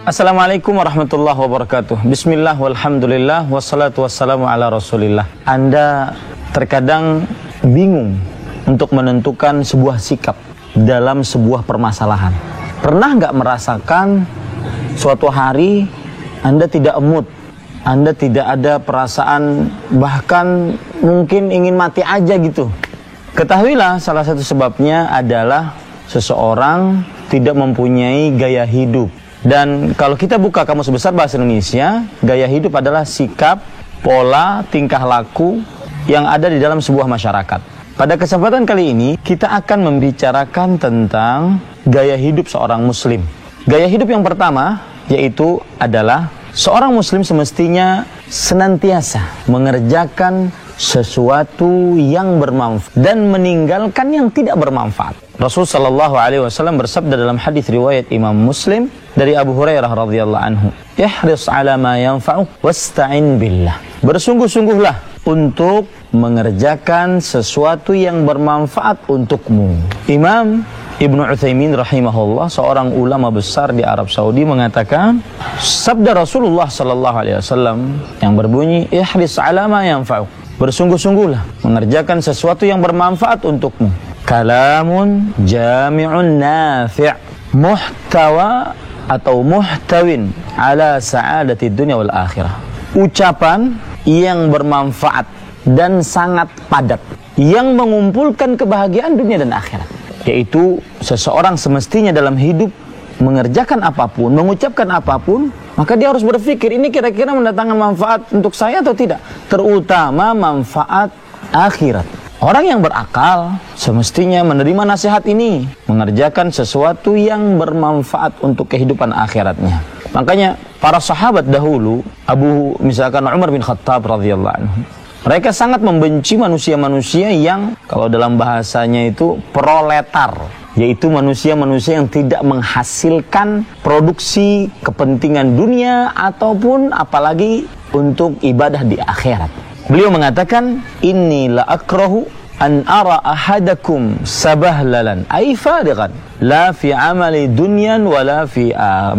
Assalamualaikum warahmatullahi wabarakatuh. Bismillah walhamdulillah wassalatu wassalamu ala rasulillah. Anda terkadang bingung untuk menentukan sebuah sikap dalam sebuah permasalahan. Pernah nggak merasakan suatu hari Anda tidak mood, Anda tidak ada perasaan, bahkan mungkin ingin mati aja gitu? Ketahuilah salah satu sebabnya adalah seseorang tidak mempunyai gaya hidup. Dan kalau kita buka Kamus Besar Bahasa Indonesia, gaya hidup adalah sikap, pola, tingkah laku yang ada di dalam sebuah masyarakat. Pada kesempatan kali ini, kita akan membicarakan tentang gaya hidup seorang muslim. Gaya hidup yang pertama, yaitu adalah seorang muslim semestinya senantiasa mengerjakan sesuatu yang bermanfaat dan meninggalkan yang tidak bermanfaat. Rasul sallallahu alaihi wasallam bersabda dalam hadis riwayat Imam Muslim dari Abu Hurairah radhiyallahu anhu, "Ihris 'ala ma yanfa'uk wasta'in billah." Bersungguh-sungguhlah untuk mengerjakan sesuatu yang bermanfaat untukmu. Imam Ibnu Utsaimin rahimahullah, seorang ulama besar di Arab Saudi, mengatakan sabda Rasulullah sallallahu alaihi wasallam yang berbunyi, "Ihris 'ala ma yanfa'uk." Bersungguh-sungguhlah mengerjakan sesuatu yang bermanfaat untukmu. Kalamun jami'un nafi' muhtawa atau muhtawin ala sa'adati dunia wal akhirah. Ucapan yang bermanfaat dan sangat padat, yang mengumpulkan kebahagiaan dunia dan akhirat. Yaitu seseorang semestinya dalam hidup mengerjakan apapun, mengucapkan apapun, maka dia harus berpikir, ini kira-kira mendatangkan manfaat untuk saya atau tidak, terutama manfaat akhirat. Orang yang berakal semestinya menerima nasihat ini, mengerjakan sesuatu yang bermanfaat untuk kehidupan akhiratnya. Makanya para sahabat dahulu, misalkan Umar bin Khattab radhiyallahu anhu, mereka sangat membenci manusia-manusia yang kalau dalam bahasanya itu proletar, yaitu manusia-manusia yang tidak menghasilkan produksi kepentingan dunia ataupun apalagi untuk ibadah di akhirat. Beliau mengatakan, "Inni la akrahu an ara ahadakum sabahlalan ay fariqan la fi amali dunyan wala fi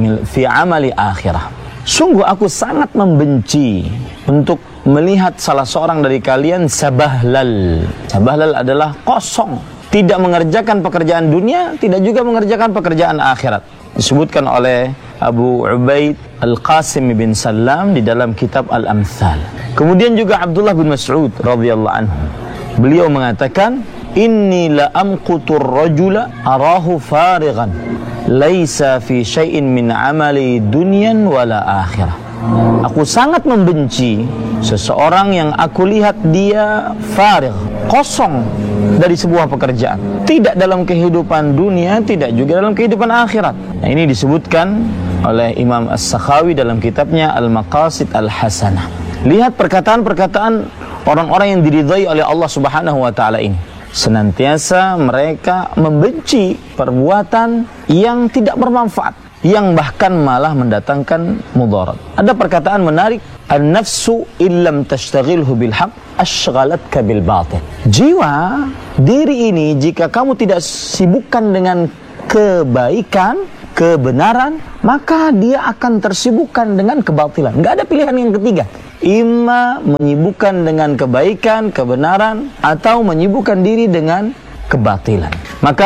amali akhirah." Sungguh aku sangat membenci untuk melihat salah seorang dari kalian sabahlal. Sabahlal adalah kosong, tidak mengerjakan pekerjaan dunia, tidak juga mengerjakan pekerjaan akhirat. Disebutkan oleh Abu Ubaid Al-Qasim bin Salam di dalam kitab Al-Amthal. Kemudian juga Abdullah bin Mas'ud radhiyallahu anhu, beliau mengatakan, "Inni la amqutur rajula arahu farighan laisa fi syai'in min amali dunyan wala akhirah." Aku sangat membenci seseorang yang aku lihat dia farig, kosong dari sebuah pekerjaan, tidak dalam kehidupan dunia, tidak juga dalam kehidupan akhirat. Nah, ini disebutkan oleh Imam As-Sakhawi dalam kitabnya Al-Maqasid Al-Hasanah. Lihat perkataan-perkataan orang-orang yang diridhai oleh Allah Subhanahu wa taala ini. Senantiasa mereka membenci perbuatan yang tidak bermanfaat, yang bahkan malah mendatangkan mudarat. Ada perkataan menarik, "An-nafsu illam tashtaghilhu bil haqq ashghalatka bil batil." Jiwa, diri ini jika kamu tidak sibukkan dengan kebaikan, kebenaran, maka dia akan tersibukkan dengan kebatilan. Nggak ada pilihan yang ketiga. Ima menyibukkan dengan kebaikan, kebenaran, atau menyibukkan diri dengan kebatilan. Maka